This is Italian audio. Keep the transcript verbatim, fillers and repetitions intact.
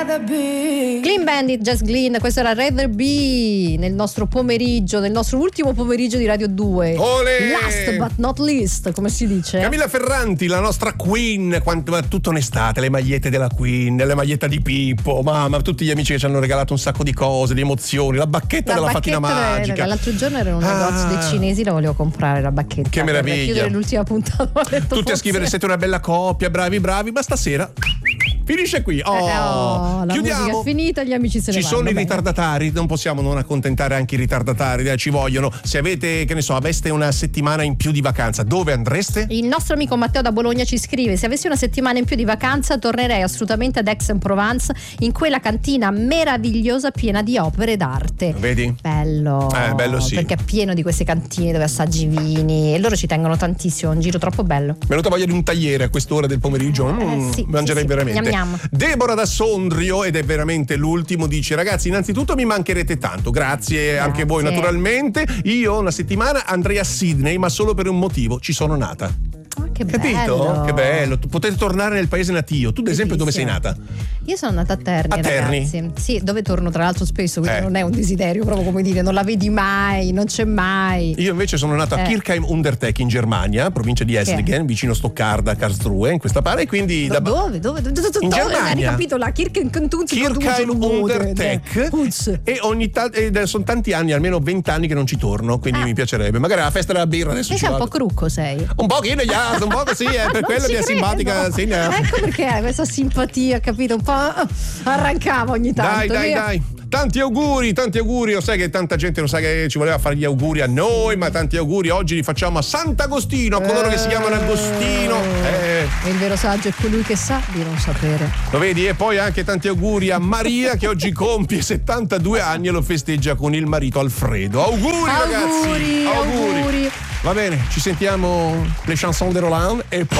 rather be. Clean Bandit, Jazz Glynn, questo era Rather Be nel nostro pomeriggio, nel nostro ultimo pomeriggio di Radio due. Olè! Last but not least, come si dice? Camilla Ferranti, la nostra Queen, quanto, ma tutta onestà, le magliette della Queen, le magliette di Pippo, mamma, tutti gli amici che ci hanno regalato un sacco di cose, di emozioni, la bacchetta La della bacchetta fatina della- magica. L'altro giorno ero in un negozio Ah. dei cinesi, la volevo comprare la bacchetta. Che meraviglia. Per chiudere l'ultima puntata. Ho detto, Tutti a forse- scrivere siete una bella coppia, bravi bravi, ma stasera finisce qui. Oh, Eh, oh, la chiudiamo. musica è finita, gli amici se ne Ci vanno. sono i bene. ritardatari, non possiamo non accontentare anche i ritardatari, dai, ci vogliono. Se avete, che ne so, aveste una settimana in più di vacanza, dove andreste? Il nostro amico Matteo da Bologna ci scrive: se avessi una settimana in più di vacanza tornerei assolutamente ad Aix-en-Provence, in quella cantina meravigliosa piena di opere d'arte. Vedi? Bello. Eh, bello sì. Perché è pieno di queste cantine dove assaggi i vini e loro ci tengono tantissimo, è un giro troppo bello. Mi è venuta voglia di un tagliere a quest'ora del pomeriggio. Mm, sì, mangerei sì, sì. veramente. Gnam gnam. Deborah da Sondrio, ed è veramente l'ultimo, dice: ragazzi, innanzitutto mi mancherete tanto, grazie, anche voi naturalmente. Io una settimana andrei a Sydney, ma solo per un motivo: ci sono nata. Ah, che Capito? bello. Che bello. Tu potete tornare nel paese natio. Tu, ad esempio, dove sei nata? Io sono andata a Terni, A Terni? ragazzi. Sì, dove torno tra l'altro spesso, quindi Eh. non è un desiderio, proprio come dire, non la vedi mai, non c'è mai. Io invece sono nato a Eh. Kirchheim Untertech in Germania, provincia di Esslingen, vicino Stoccarda, Karlsruhe, in questa parte, e quindi Do- da dove? Dove? Dove? Dove? In Dove? Germania. Hai capito? La Kirchenkantunz Kirchheim Untertech, e ogni ta- e sono tanti anni, almeno venti anni che non ci torno, quindi Ah. mi piacerebbe. Magari alla festa della birra adesso E ci sei un vado. po' crucco, sei. Un po' che yeah, un po' così, eh, per Non quello ci che è credo. simpatica, sì, ne- Ecco perché hai questa simpatia, capito? Un po' arrancava ogni tanto. Dai, dai, via. dai. Tanti auguri, tanti auguri. Io sai che tanta gente non sa che ci voleva fare gli auguri a noi, ma tanti auguri oggi li facciamo a Sant'Agostino, a coloro che si chiamano Agostino. Eh, E il vero saggio è colui che sa di non sapere. lo vedi? E poi anche tanti auguri a Maria, che oggi compie settantadue anni e lo festeggia con il marito Alfredo. Auguri, ragazzi. Auguri, auguri. Va bene, ci sentiamo le chanson de Roland e poi